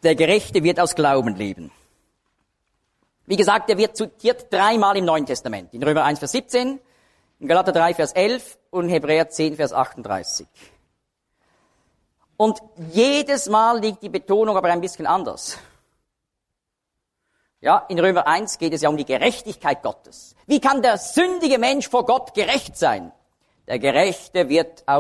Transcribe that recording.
Der Gerechte wird aus Glauben leben. Wie gesagt, er wird zitiert 3-mal im Neuen Testament. In Römer 1, Vers 17, in Galater 3, Vers 11 und Hebräer 10, Vers 38. Und jedes Mal liegt die Betonung aber ein bisschen anders. Ja, in Römer 1 geht es ja um die Gerechtigkeit Gottes. Wie kann der sündige Mensch vor Gott gerecht sein? Der Gerechte wird aus